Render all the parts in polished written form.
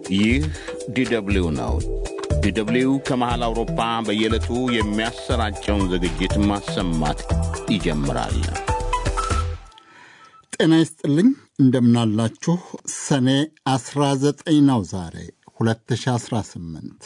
ይህ ዲደብሊው ነው። ዲደብሊው ከመሃል አውሮፓ በየዕለቱ የሚያሰራጨውን ዝግጅት ማሰማት ይጀምራል። ጤና ይስጥልኝ፣ እንደምናላችሁ። ሰኔ 19 ነው ዛሬ 2018።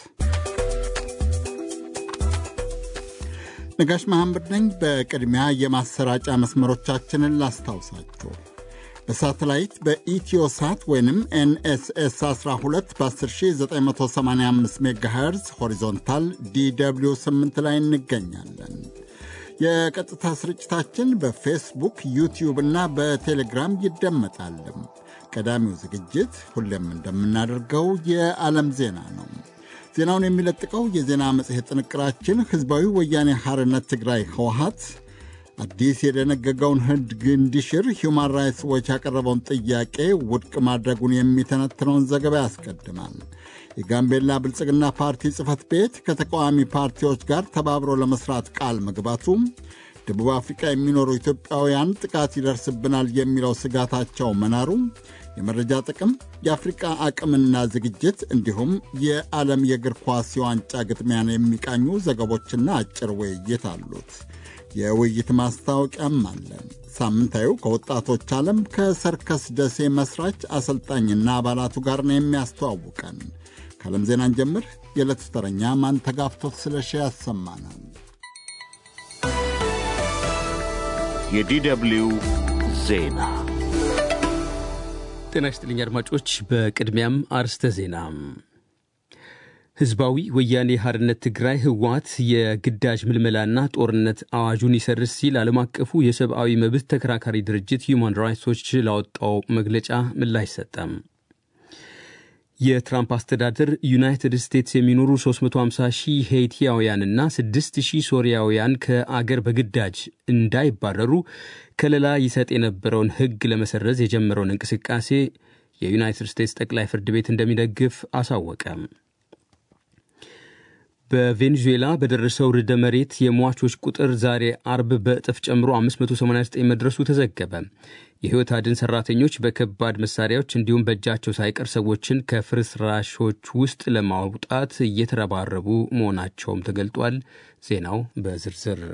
ነጋሽ መሐመድ ነኝ። በቅድሚያ የማሰራጫ መስመሮቻችንን ላስታውሳችሁ። በሳተላይት በኢትዮሳት ወይንም ኤንኤስኤስ 12 በ10985 ሜጋሄርዝ ሆሪዞንታል ዲደብሊው 8 ላይ እንገኛለን። የቀጥታ ስርጭታችን በፌስቡክ፣ ዩቲዩብ እና በቴሌግራም ይደመጣል። ቀዳሚው ዝግጅት ሁሌም እንደምናደርገው የዓለም ዜና ነው። ዜናውን የሚለጥቀው የዜና መጽሔት ጥንቅራችን ሕዝባዊ ወያኔ ሓርነት ትግራይ ህወሓት አዲስ የደነገገውን ሕግ እንዲሽር ሁማን ራይትስ ዎች ያቀረበውን ጥያቄ ውድቅ ማድረጉን የሚተነትነውን ዘገባ ያስቀድማል። የጋምቤላ ብልጽግና ፓርቲ ጽሕፈት ቤት ከተቃዋሚ ፓርቲዎች ጋር ተባብሮ ለመስራት ቃል መግባቱ፣ ደቡብ አፍሪካ የሚኖሩ ኢትዮጵያውያን ጥቃት ይደርስብናል የሚለው ስጋታቸው መናሩ፣ የመረጃ ጥቅም፣ የአፍሪቃ አቅምና ዝግጅት እንዲሁም የዓለም የእግር ኳስ የዋንጫ ግጥሚያን የሚቃኙ ዘገቦችና አጭር ውይይት አሉት። የውይይት ማስታወቂያም አለ። ሳምንታዊ ከወጣቶች ዓለም ከሰርከስ ደሴ መስራች አሰልጣኝና አባላቱ ጋር ነው የሚያስተዋውቀን። ከዓለም ዜናን ጀምር። የዕለቱ ተረኛ ማንተጋፍቶት ስለሺ ያሰማናል። የዲደብሊው ዜና። ጤና ይስጥልኝ አድማጮች። በቅድሚያም አርስተ ዜና። ሕዝባዊ ወያኔ ሓርነት ትግራይ ህወሓት የግዳጅ ምልመላና ጦርነት አዋጁን ይሰርዝ ሲል ዓለም አቀፉ የሰብአዊ መብት ተከራካሪ ድርጅት ሁማን ራይትስ ዎች ላወጣው መግለጫ ምላሽ ሰጠ። የትራምፕ አስተዳደር ዩናይትድ ስቴትስ የሚኖሩ 350 ሺህ ሄይቲያውያንና 6 ሺህ ሶሪያውያን ከአገር በግዳጅ እንዳይባረሩ ከለላ ይሰጥ የነበረውን ሕግ ለመሰረዝ የጀመረውን እንቅስቃሴ የዩናይትድ ስቴትስ ጠቅላይ ፍርድ ቤት እንደሚደግፍ አሳወቀ። በቬኔዙዌላ በደረሰው ርዕደ መሬት የሟቾች ቁጥር ዛሬ አርብ በእጥፍ ጨምሮ 589 መድረሱ ተዘገበ። የሕይወት አድን ሠራተኞች በከባድ መሣሪያዎች እንዲሁም በእጃቸው ሳይቀር ሰዎችን ከፍርስራሾች ውስጥ ለማውጣት እየተረባረቡ መሆናቸውም ተገልጧል። ዜናው በዝርዝር